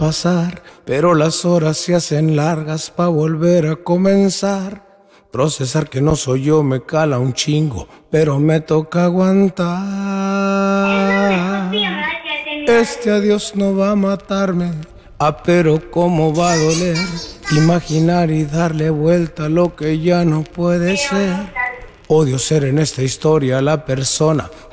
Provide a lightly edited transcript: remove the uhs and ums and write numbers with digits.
pasar, pero las horas se hacen largas pa' volver a comenzar. Procesar que no soy yo me cala un chingo, pero me toca aguantar. Este adiós no va a matarme, pero cómo va a doler. Imaginar y darle vuelta a lo que ya no puede ser. Odio ser en esta historia la persona